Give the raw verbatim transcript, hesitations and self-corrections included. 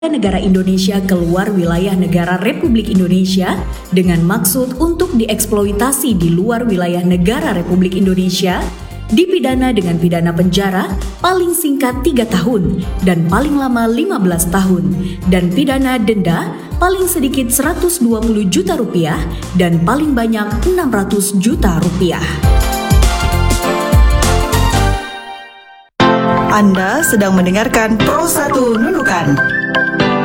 negara Indonesia keluar wilayah negara Republik Indonesia dengan maksud untuk dieksploitasi di luar wilayah negara Republik Indonesia dipidana dengan pidana penjara paling singkat tiga tahun dan paling lama lima belas tahun dan pidana denda paling sedikit seratus dua puluh juta rupiah dan paling banyak enam ratus juta rupiah. Anda sedang mendengarkan Pro satu Nunukan.